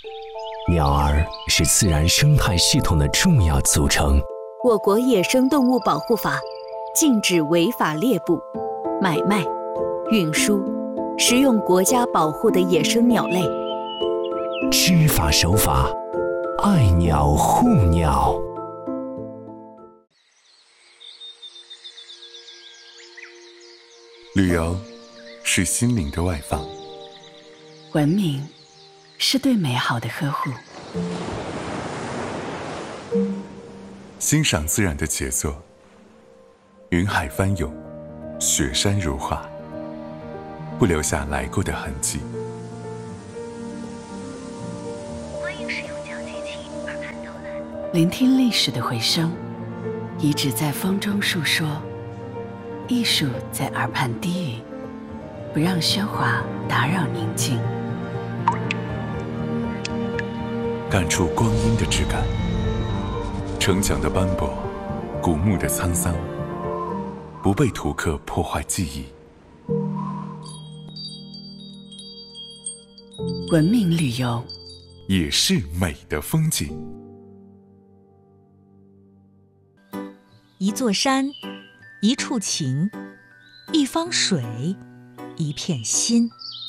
鸟儿是自然生态系统的重要组成。 我国野生动物保护法禁止违法猎捕、买卖、运输、食用国家保护的野生鸟类。 知法守法，爱鸟护鸟。 旅游是心灵的外放， 文明是对美好的呵护， 欣赏自然的杰作，云海翻涌，雪山如画，不留下来过的痕迹。 欢迎使用讲解器耳畔导览， 聆听历史的回声，遗址在风中述说，艺术在耳畔低语，不让喧哗打扰宁静。 感触光阴的质感，城墙的斑驳，古墓的沧桑，不被图刻破坏记忆。 文明旅游也是美的风景。 一座山，一处情，一方水，一片心。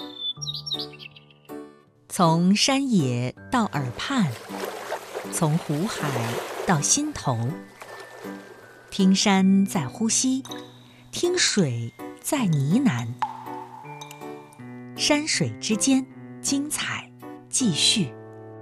从山野到耳畔，从湖海到心头，听山在呼吸，听水在呢喃。山水之间，精彩继续。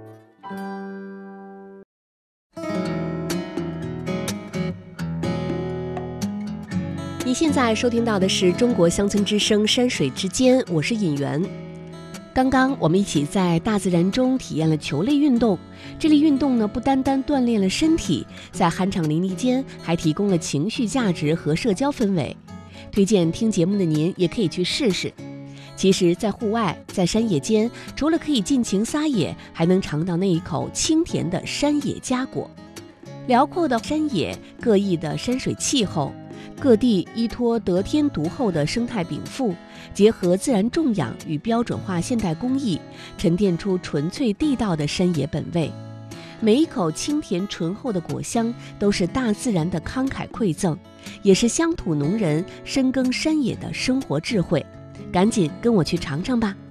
你现在收听到的是中国乡村之声山水之间，我是尹媛。刚刚我们一起在大自然中体验了球类运动，这类运动呢不单单锻炼了身体，在酣畅淋漓间还提供了情绪价值和社交氛围。推荐听节目的您也可以去试试。其实在户外，在山野间，除了可以尽情撒野，还能尝到那一口清甜的山野佳果。辽阔的山野，各异的山水气候，各地依托得天独厚的生态禀赋，结合自然种养与标准化现代工艺，沉淀出纯粹地道的山野本味。每一口清甜醇厚的果香，都是大自然的慷慨馈赠，也是乡土农人深耕山野的生活智慧。赶紧跟我去尝尝吧！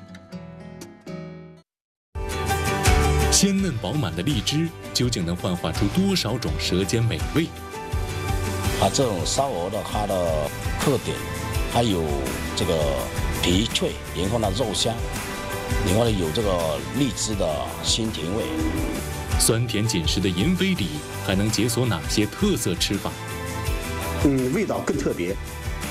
鲜嫩饱满的荔枝究竟能幻化出多少种舌尖美味？ 这种烧鹅的它的特点，还有这个皮脆，然后呢肉香，然后呢有这个荔枝的鲜甜味。 酸甜紧实的银飞里还能解锁哪些特色吃法？ 味道更特别。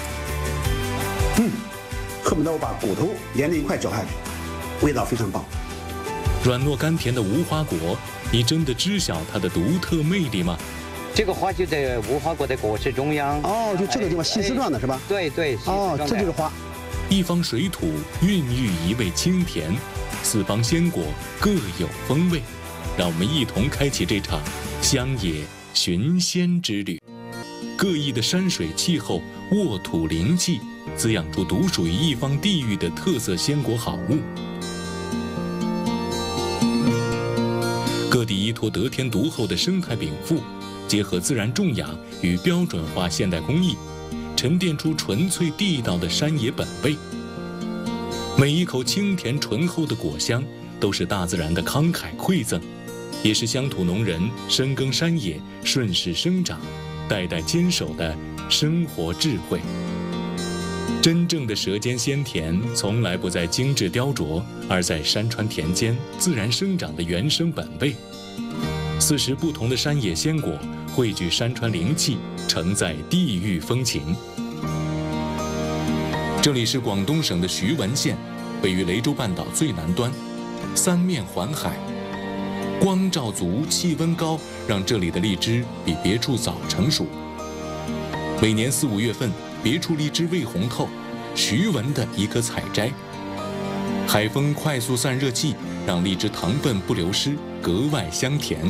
恨不得我把骨头连着一块嚼下去，味道非常棒。 软糯甘甜的无花果，你真的知晓它的独特魅力吗？ 这个花就在无花果的果实中央。 就这个地方细丝状的是吧？ 对， 这就是花。 一方水土孕育一味清甜，四方鲜果各有风味。让我们一同开启这场乡野寻仙之旅。各异的山水气候，沃土灵气，滋养出独属于一方地域的特色鲜果好物。各地依托得天独厚的生态禀赋，结合自然种养与标准化现代工艺，沉淀出纯粹地道的山野本味。每一口清甜醇厚的果香，都是大自然的慷慨馈赠，也是乡土农人深耕山野、顺势生长、代代坚守的生活智慧。真正的舌尖鲜甜，从来不在精致雕琢，而在山川田间自然生长的原生本味。40不同的山野鲜果，汇聚山川灵气，承载地域风情。这里是广东省的徐闻县，位于雷州半岛最南端，三面环海，光照足，气温高，让这里的荔枝比别处早成熟。每年4、5月份，别处荔枝未红透，徐闻的一颗采摘。海风快速散热气，让荔枝糖分不流失，格外香甜。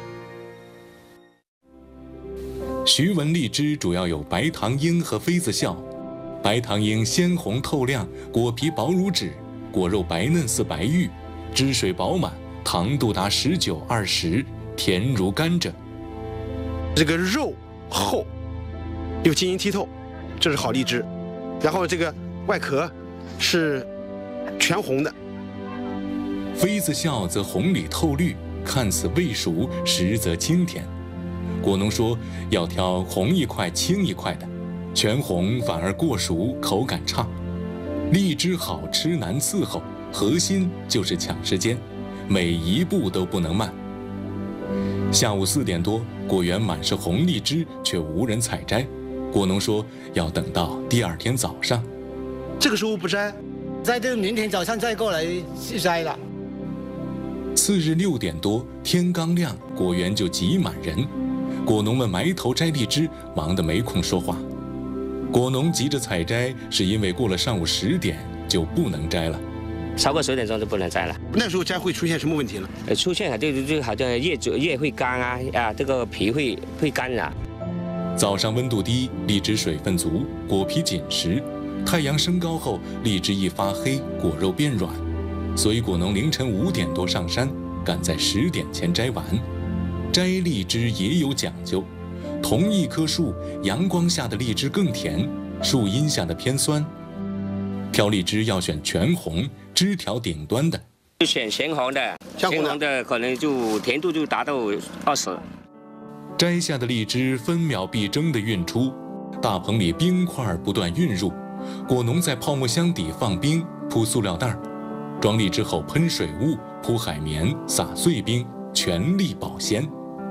徐闻荔枝主要有白糖樱和妃子笑。白糖樱鲜红透亮，果皮薄如纸，果肉白嫩似白玉，汁水饱满， 糖度达19、20，甜如甘蔗。 这个肉厚，又晶莹剔透，这是好荔枝。然后这个外壳是全红的。 妃子笑则红里透绿，看似未熟，实则清甜。果农说要挑红一块青一块的，全红反而过熟，口感差。荔枝好吃难伺候，核心就是抢时间，每一步都不能慢。下午4点多，果园满是红荔枝，却无人采摘。果农说要等到第2天早上。 这个时候不摘， 摘到明天早上再过来去摘了。 次日6点多，天刚亮，果园就挤满人。果农们埋头摘荔枝，忙得没空说话。果农急着采摘，是因为过了上午10点就不能摘了。 超过10点钟就不能摘了。 那时候摘会出现什么问题呢？ 出现就好像叶会干啊，这个皮会干了。 早上温度低，荔枝水分足，果皮紧实。太阳升高后，荔枝一发黑，果肉变软。所以果农凌晨5点多上山，赶在10点前摘完。摘荔枝也有讲究，同一棵树，阳光下的荔枝更甜，树荫下的偏酸。挑荔枝要选全红，枝条顶端的。 就选咸红的，咸红的可能就甜度就达到20。 摘下的荔枝分秒必争地运出，大棚里冰块不断运入。果农在泡沫箱底放冰，铺塑料袋，装荔枝后喷水雾，铺海绵，撒碎冰，全力保鲜。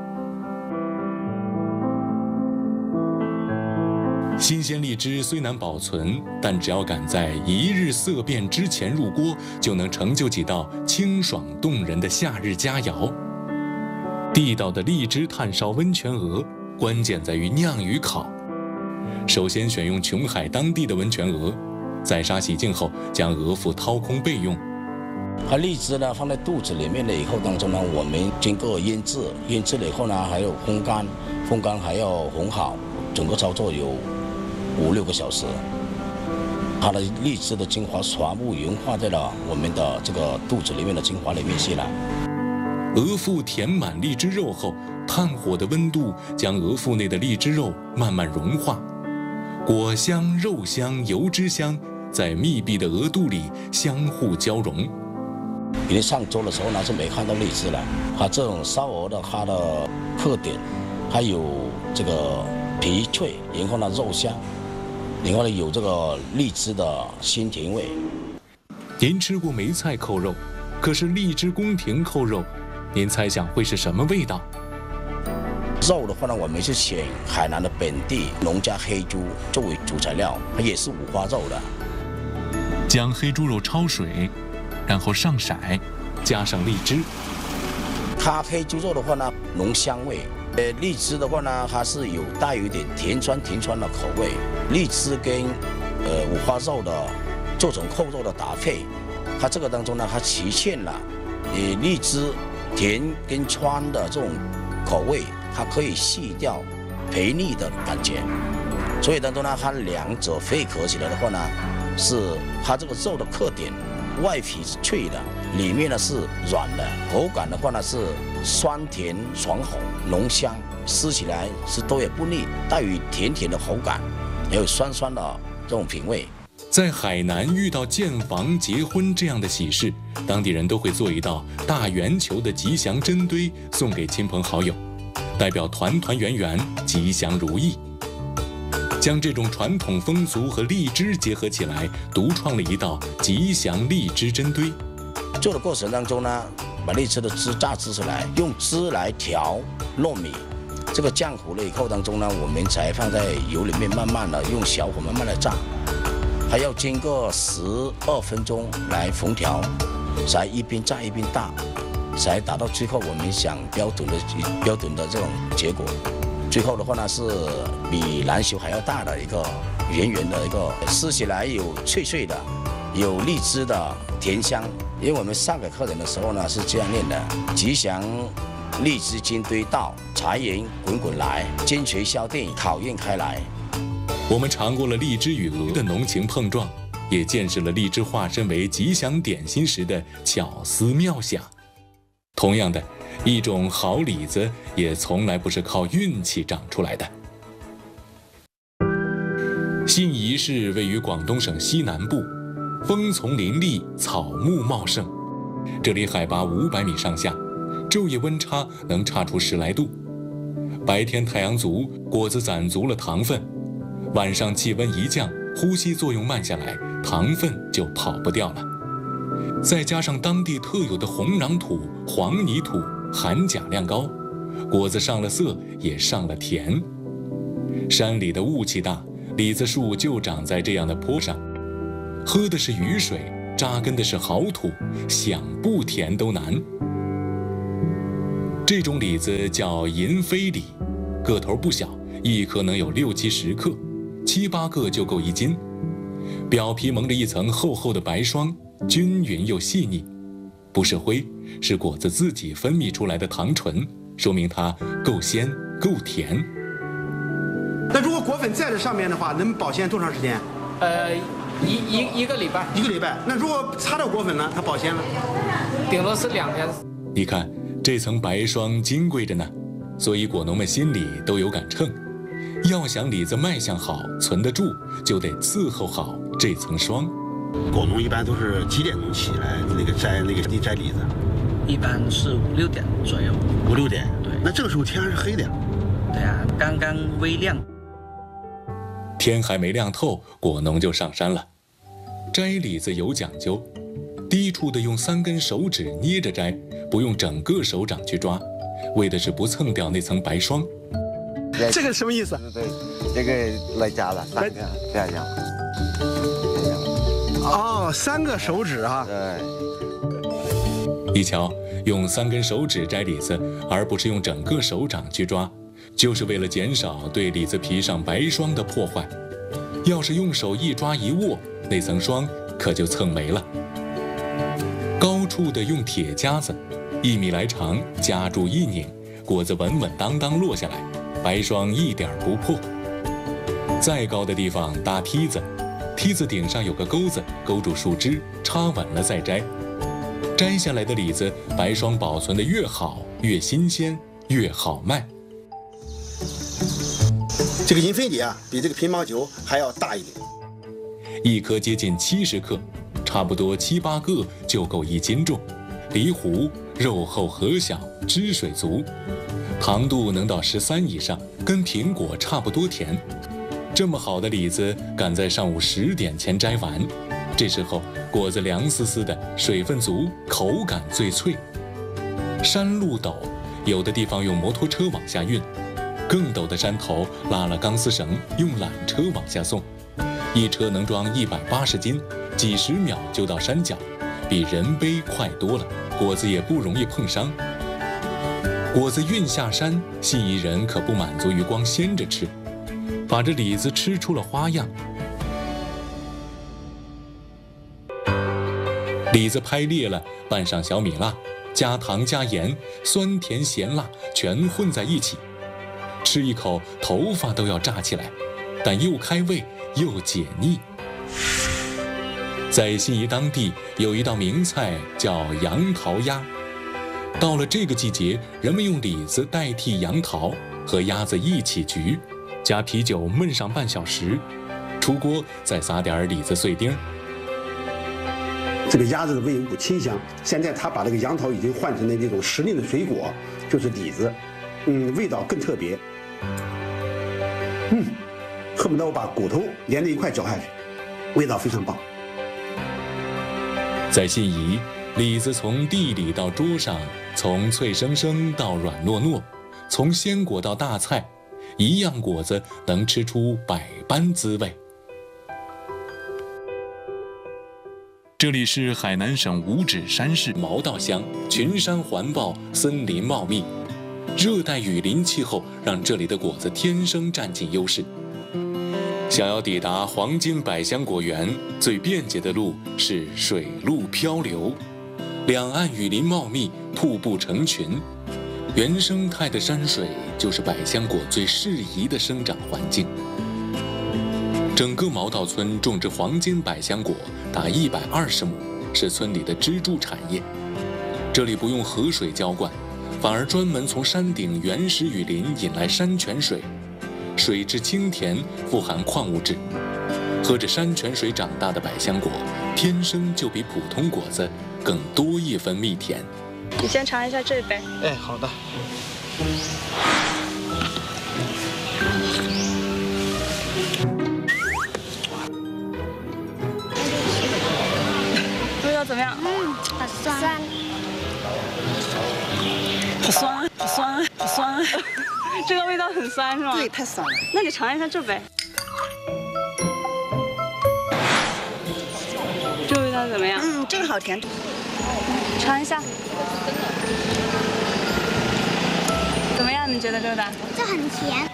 新鲜荔枝虽难保存，但只要赶在1日色变之前入锅，就能成就几道清爽动人的夏日佳肴。地道的荔枝炭烧温泉鹅，关键在于酿与烤。首先选用琼海当地的温泉鹅，宰杀洗净后，将鹅腹掏空备用。 把荔枝呢放在肚子里面了以后当中呢，我们经过腌制，腌制了以后呢，还有烘干，烘干还要烘好，整个操作有5、6个小时。它的荔枝的精华全部融化在了我们的这个肚子里面的精华里面去了。 鹅腹填满荔枝肉后，炭火的温度将鹅腹内的荔枝肉慢慢融化，果香、肉香、油脂香在密闭的鹅肚里相互交融。 因为上周的时候呢是没看到荔枝了，它这种烧鹅的它的特点，还有这个皮脆，然后呢肉香，然后呢有这个荔枝的鲜甜味。 您吃过梅菜扣肉，可是荔枝宫廷扣肉，您猜想会是什么味道？ 肉的话呢，我们是选海南的本地农家黑猪作为主材料，它也是五花肉的。 将黑猪肉焯水，然后上色，加上荔枝。 它黑猪肉的话呢，浓香味。荔枝的话呢，它是带有一点甜酸的口味。荔枝跟五花肉的这种扣肉的搭配，它这个当中呢，它体现了荔枝甜跟酸的这种口味，它可以去掉肥腻的感觉。所以当中呢，它两者配合起来的话呢，是它这个肉的特点，外皮是脆的，里面呢是软的，口感的话呢是酸甜爽口浓香，吃起来是都也不腻，带有甜甜的口感，也有酸酸的这种品味。 在海南遇到建房、结婚这样的喜事，当地人都会做一道大圆球的吉祥针堆送给亲朋好友，代表团团圆圆、吉祥如意。将这种传统风俗和荔枝结合起来，独创了一道吉祥荔枝针堆。 做的过程当中呢，把荔枝的汁榨汁出来，用汁来调糯米。这个浆糊了以后当中呢，我们才放在油里面，慢慢的用小火慢慢的炸，还要经过12分钟来烹调，才一边炸一边大，才达到最后我们想标准的这种结果。最后的话呢，是比篮球还要大的一个圆圆的一个，吃起来有脆脆的，有荔枝的甜香。因为我们上给客人的时候呢是这样念的：吉祥荔枝金堆到，财源滚滚来，金锤销店考验开来。 我们尝过了荔枝与鹅的浓情碰撞，也见识了荔枝化身为吉祥点心时的巧思妙想。 同样的，一种好李子也从来不是靠运气长出来的。信宜市位于广东省西南部，枫丛林立，草木茂盛，这里海拔500米上下，昼夜温差能差出10来度。白天太阳足，果子攒足了糖分，晚上气温一降，呼吸作用慢下来，糖分就跑不掉了。再加上当地特有的红壤土、黄泥土，含钾量高，果子上了色，也上了甜。山里的雾气大，李子树就长在这样的坡上，喝的是雨水，扎根的是好土，想不甜都难。这种李子叫银飞李，个头不小，一颗能有6、70克，7、8个就够1斤。表皮蒙着一层厚厚的白霜，均匀又细腻，不是灰，是果子自己分泌出来的糖醇，说明它够鲜够甜。 那如果果粉在这上面的话，能保鲜多长时间？ 一个礼拜。 1个礼拜。那如果擦掉果粉呢？它保鲜了？ 顶多是2天。 你看这层白霜金贵着呢，所以果农们心里都有杆秤。要想李子卖相好、存得住，就得伺候好这层霜。 果农一般都是几点钟起来摘李子？ 一般是5、6点左右。 5、6点。 对。 那这个时候天还是黑的呀？ 对啊，刚刚微亮。 天还没亮透，果农就上山了。摘李子有讲究，低处的用3根手指捏着摘，不用整个手掌去抓，为的是不蹭掉那层白霜。 这个什么意思？ 对，这个来夹了3个，这样。 哦，3个手指啊。 对。你瞧，用3根手指摘李子，而不是用整个手掌去抓，就是为了减少对李子皮上白霜的破坏。要是用手一抓一握，那层霜可就蹭没了。高处的用铁夹子，1米来长，夹住一拧，果子稳稳当当落下来，白霜一点不破。再高的地方搭梯子，梯子顶上有个钩子，勾住树枝，插稳了再摘。摘下来的李子，白霜保存得越好，越新鲜，越好卖。 这个银飞李啊，比这个乒乓球还要大一点， 一颗接近70克，差不多7、8个就够1斤重。梨糊，肉厚核小，汁水足，糖度能到13以上，跟苹果差不多甜。这么好的李子，赶在上午10点前摘完，这时候果子凉丝丝的，水分足，口感最脆。山路陡，有的地方用摩托车往下运，更陡的山头拉了钢丝绳，用缆车往下送，一车能装180斤，几十秒就到山脚，比人背快多了，果子也不容易碰伤。果子运下山，信宜人可不满足于光鲜着吃，把这李子吃出了花样。李子拍裂了，拌上小米辣，加糖加盐，酸甜咸辣全混在一起，吃一口头发都要炸起来，但又开胃又解腻。在信宜当地有一道名菜叫杨桃鸭，到了这个季节，人们用李子代替杨桃，和鸭子一起焗，加啤酒焖上半小时，出锅再撒点李子碎丁。 这个鸭子的味有股清香，现在他把这个杨桃已经换成了那种时令的水果，就是李子，味道更特别。恨不得我把骨头连在一块嚼下去，味道非常棒。 在信宜，李子从地里到桌上，从脆生生到软糯糯，从鲜果到大菜，一样果子能吃出百般滋味。这里是海南省五指山市毛道乡，群山环抱，森林茂密，热带雨林气候让这里的果子天生占尽优势。想要抵达黄金百香果园，最便捷的路是水路漂流，两岸雨林茂密，瀑布成群，原生态的山水就是百香果最适宜的生长环境。整个毛道村种植黄金百香果达120亩，是村里的支柱产业。 这里不用河水浇灌，反而专门从山顶原始雨林引来山泉水，水质清甜，富含矿物质。喝着山泉水长大的百香果，天生就比普通果子更多一分蜜甜。 你先尝一下这杯。 哎，好的。 味道怎么样？ 好酸。 好酸，好酸，好酸。这个味道很酸是吗？ 对，太酸了。 那你尝一下这杯。这个味道怎么样？ 这个好甜。 尝一下。怎么样？你觉得这个的？ 这很甜。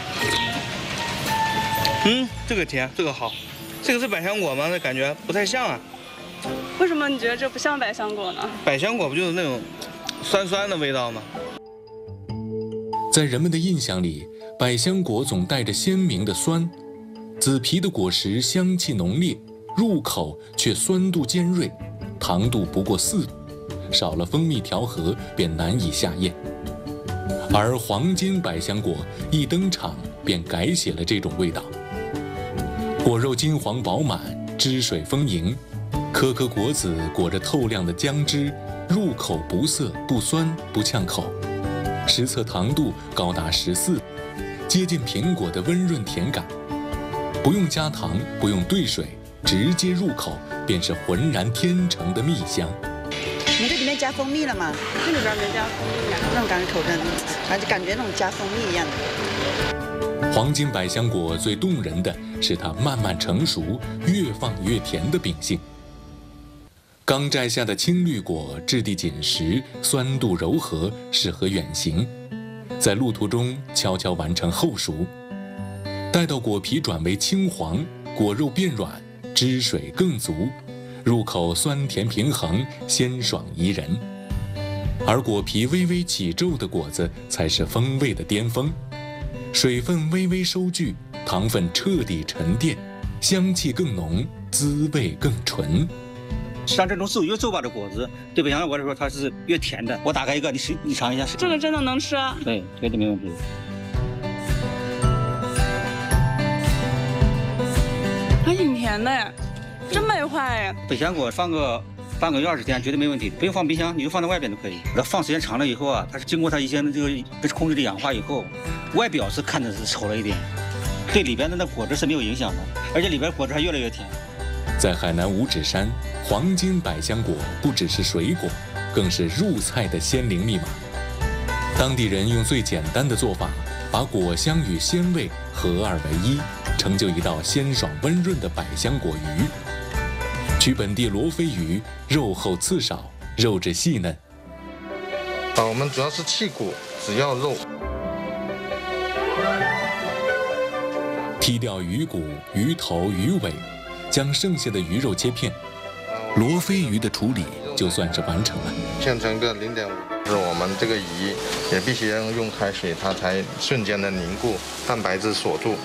这个甜，这个好。这个是百香果吗？那感觉不太像啊。 为什么你觉得这不像百香果呢？ 百香果不就是那种酸酸的味道吗？ 在人们的印象里，百香果总带着鲜明的酸，紫皮的果实香气浓烈，入口却酸度尖锐，糖度不过4度，少了蜂蜜调和便难以下咽。而黄金百香果一登场便改写了这种味道，果肉金黄饱满，汁水丰盈，颗颗果子裹着透亮的浆汁，入口不涩不酸不呛口，实测糖度高达14，接近苹果的温润甜感，不用加糖，不用兑水，直接入口便是浑然天成的蜜香。 你这里面加蜂蜜了吗？ 这里边没加蜂蜜呀。 那种感觉口感，反正感觉那种加蜂蜜一样的。 黄金百香果最动人的是它慢慢成熟、越放越甜的秉性。刚摘下的青绿果质地紧实，酸度柔和，适合远行，在路途中悄悄完成后熟。待到果皮转为青黄，果肉变软，汁水更足，入口酸甜平衡，鲜爽宜人。而果皮微微起皱的果子才是风味的巅峰，水分微微收聚，糖分彻底沉淀，香气更浓，滋味更纯。 像这种手越皱巴的果子，对百香果来说它是越甜的。我打开一个，你尝一下。 这个真的能吃啊？ 对，绝对没问题。 还挺甜的呀，真没坏呀。 百香果放个半个月20天绝对没问题，不用放冰箱，你就放在外边都可以。它放时间长了以后啊，它是经过它一些这个空气的氧化以后，外表是看着是稠了一点，对里边的那果汁是没有影响的，而且里边果汁还越来越甜。 在海南五指山，黄金百香果不只是水果，更是入菜的鲜灵密码。当地人用最简单的做法，把果香与鲜味合二为一，成就一道鲜爽温润的百香果鱼。取本地罗非鱼，肉厚刺少，肉质细嫩。 我们主要是剔骨，只要肉。 剔掉鱼骨、鱼头、鱼尾，将剩下的鱼肉切片，罗非鱼的处理就算是完成了。 切成个0.5，是我们这个鱼也必须要用开水，它才瞬间的凝固，蛋白质锁住。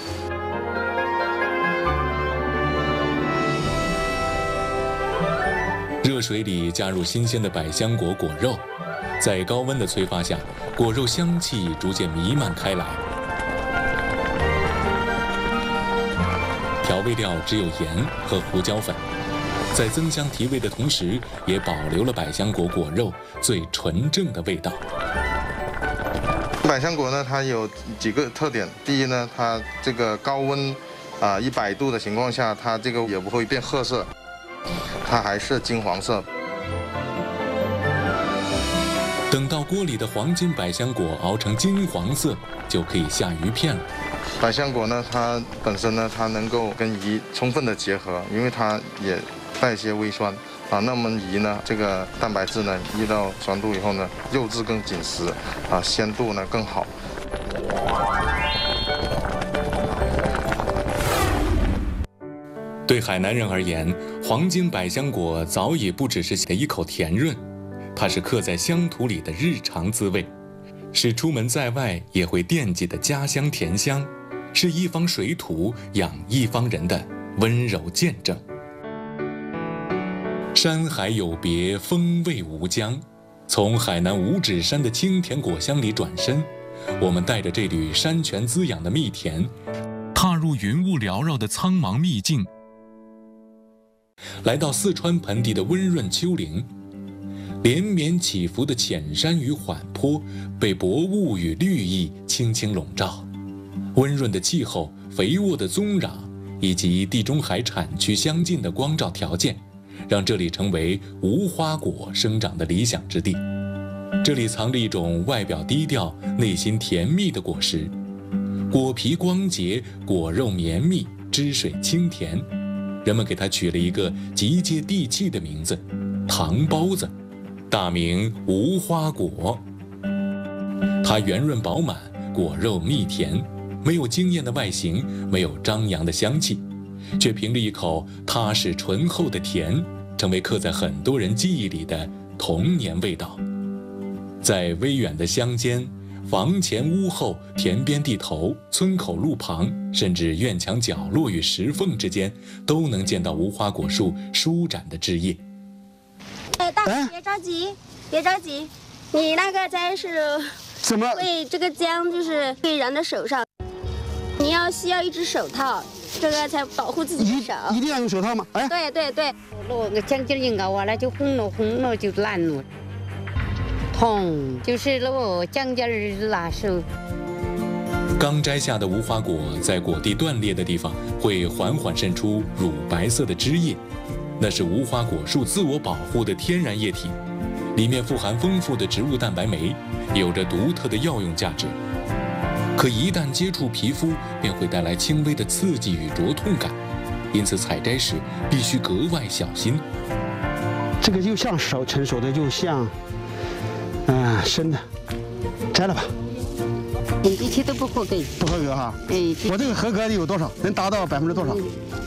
热水里加入新鲜的百香果果肉，在高温的催发下，果肉香气逐渐弥漫开来。调味料只有盐和胡椒粉，在增香提味的同时，也保留了百香果果肉最纯正的味道。 百香果呢，它有几个特点。第一呢，它这个高温100度的情况下，它这个也不会变褐色，它还是金黄色。 等到锅里的黄金百香果熬成金黄色，就可以下鱼片了。 百香果呢，它本身呢，它能够跟鱼充分的结合，因为它也带一些微酸那么鱼呢，这个蛋白质呢，遇到酸度以后呢，肉质更紧实鲜度呢更好。 对海南人而言，黄金百香果早已不只是一口甜润，它是刻在乡土里的日常滋味，是出门在外也会惦记的家乡甜香，是一方水土养一方人的温柔见证。山海有别，风味无疆， 从海南五指山的清甜果香里转身，我们带着这缕山泉滋养的蜜甜，踏入云雾缭绕的苍茫秘境，来到四川盆地的温润丘陵。连绵起伏的浅山与缓坡被薄雾与绿意轻轻笼罩，温润的气候、肥沃的宗壤以及地中海产区相近的光照条件，让这里成为无花果生长的理想之地。这里藏着一种外表低调、内心甜蜜的果实，果皮光洁，果肉绵密，汁水清甜。人们给它取了一个极接地气的名字——糖包子，大名无花果。它圆润饱满，果肉蜜甜，没有惊艳的外形，没有张扬的香气，却凭着一口踏实醇厚的甜，成为刻在很多人记忆里的童年味道。在微远的乡间、房前屋后、田边地头、村口路旁，甚至院墙角落与石缝之间，都能见到无花果树舒展的枝叶。 大哥，别着急，别着急，你那个栽是怎么会这个浆就是会燃到手上，你需要一只手套，这个才保护自己的手。 一定要用手套吗？哎， 对对对。 那个浆劲一熬完了就红了就烂了，痛就是那个浆劲儿难受。 刚摘下的无花果在果蒂断裂的地方会缓缓渗出乳白色的汁液，那是无花果树自我保护的天然液体，里面富含丰富的植物蛋白酶，有着独特的药用价值。可一旦接触皮肤，便会带来轻微的刺激与灼痛感，因此采摘时必须格外小心。 这个又像成熟的，又像生的，摘了吧。 一切都不合格。 不合格哈？哎，我这个合格的有多少？能达到多少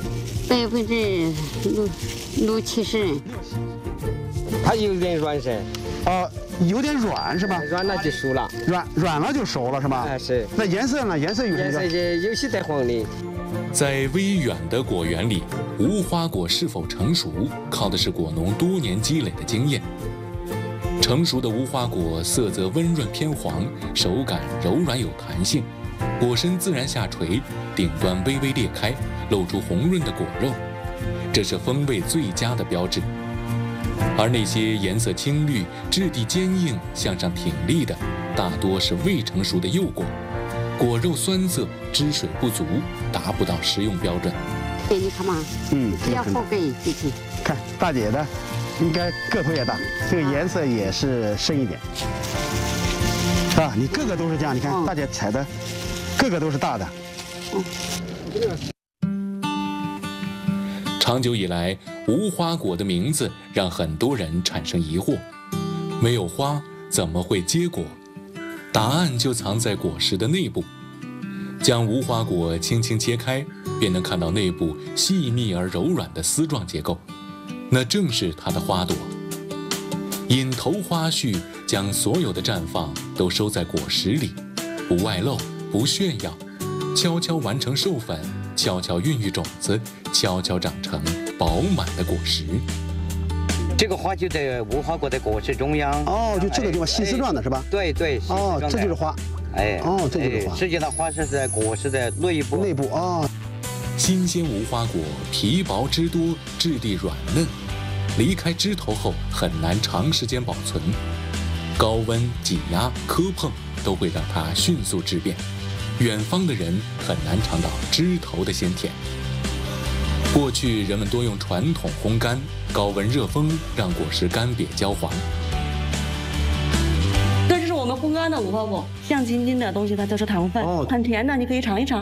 ？60%、70%。 它有点软噻。 有点软是吧？ 软了就熟了。 软了就熟了是吧？ 是。 那颜色呢？颜色有什么？ 颜色有些带黄的。 在微远的果园里，无花果是否成熟，靠的是果农多年积累的经验。成熟的无花果色泽温润偏黄，手感柔软有弹性，果身自然下垂，顶端微微裂开，露出红润的果肉，这是风味最佳的标志。而那些颜色青绿、质地坚硬、向上挺立的，大多是未成熟的幼果，果肉酸涩，汁水不足，达不到食用标准。 你看嘛，比较合格一些。 看大姐的，应该个头也大，这个颜色也是深一点，啊，你个个都是这样，你看大姐采的，个个都是大的。 长久以来，无花果的名字让很多人产生疑惑：没有花，怎么会结果？答案就藏在果实的内部。将无花果轻轻切开，便能看到内部细密而柔软的丝状结构，那正是它的花朵。引头花序将所有的绽放都收在果实里，不外露，不炫耀，悄悄完成授粉，悄悄孕育种子，悄悄长成饱满的果实。 这个花就在无花果的果实中央。 就这个地方细丝状的是吧？ 对。 这就是花。这就是花。 实际上花是在果实的内部。 新鲜无花果皮薄汁多，质地软嫩，离开枝头后很难长时间保存，高温、挤压、磕碰都会让它迅速质变，远方的人很难尝到枝头的鲜甜。过去人们多用传统烘干，高温热风让果实干瘪焦黄。 这是我们烘干的无花果，亮晶晶的东西它都是糖分，很甜的，你可以尝一尝。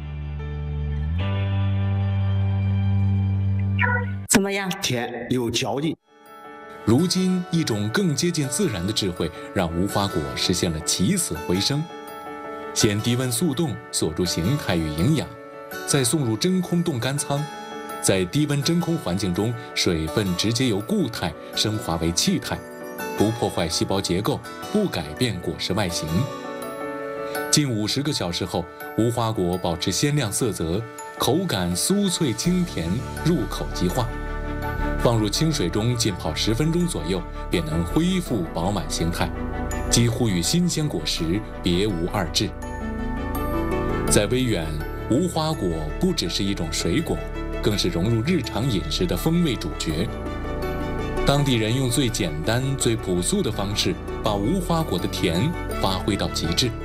怎么样？ 甜，有嚼劲。 如今，一种更接近自然的智慧，让无花果实现了起死回生。先低温速冻，锁住形态与营养，再送入真空冻干仓。在低温真空环境中，水分直接由固态升华为气态，不破坏细胞结构，不改变果实外形。近50个小时后，无花果保持鲜亮色泽，口感酥脆清甜，入口即化。 放入清水中浸泡10分钟左右，便能恢复饱满形态，几乎与新鲜果实别无二致。在威远，无花果不只是一种水果，更是融入日常饮食的风味主角。当地人用最简单、最朴素的方式，把无花果的甜发挥到极致。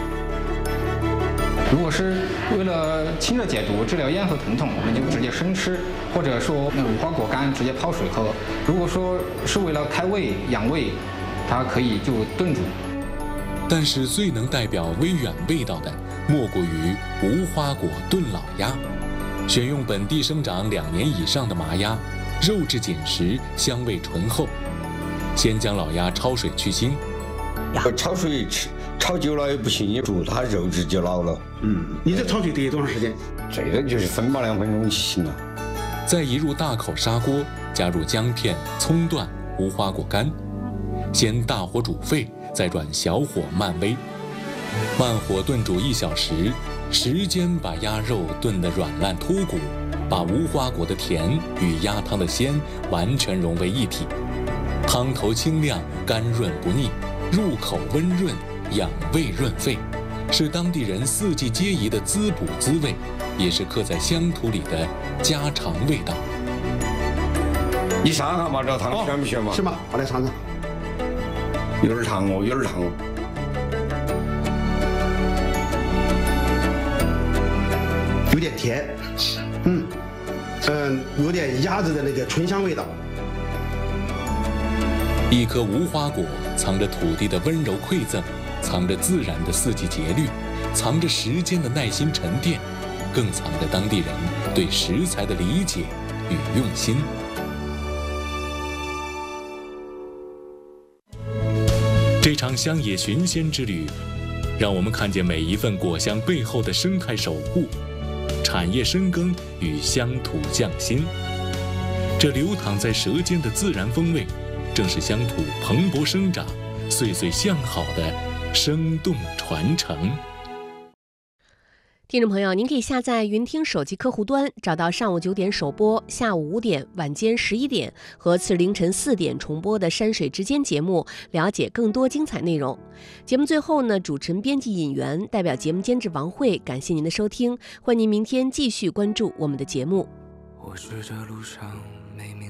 如果是为了清热解毒、治疗咽喉疼痛，我们就直接生吃，或者说无花果干直接泡水喝。如果说是为了开胃、养胃，它可以就炖煮。 但是最能代表威远味道的，莫过于无花果炖老鸭。选用本地生长2年以上的麻鸭，肉质紧实，香味醇厚。先将老鸭焯水去腥， 焯水焯久了也不行，煮它肉质就老了。 你这焯水得多长时间？ 最多就是1到2分钟就行了。 再移入大口砂锅，加入姜片、葱段、无花果干，先大火煮沸，再转小火慢煨，慢火炖煮1小时，时间把鸭肉炖得软烂脱骨，把无花果的甜与鸭汤的鲜完全融为一体。汤头清亮，甘润不腻，入口温润，养胃润肺，是当地人4季皆宜的滋补滋味，也是刻在乡土里的家常味道。 你尝尝吧，这汤鲜不鲜嘛？ 是吗？我来尝尝。 有点烫哦，有点烫哦。 有点甜，有点鸭子的那个醇香味道。 一颗无花果藏着土地的温柔馈赠，藏着自然的4季节律，藏着时间的耐心沉淀，更藏着当地人对食材的理解与用心。这场乡野寻仙之旅，让我们看见每一份果香背后的生态守护、产业深耕与乡土匠心。这流淌在舌尖的自然风味，正是乡土蓬勃生长、岁岁向好的生动传承。 听众朋友，您可以下载云听手机客户端，找到上午9点首播、下午5点、晚间11点和次日凌晨4点重播的山水之间节目，了解更多精彩内容。节目最后呢，主持人编辑尹媛代表节目监制王慧，感谢您的收听，欢迎您明天继续关注我们的节目。 或许这路上没明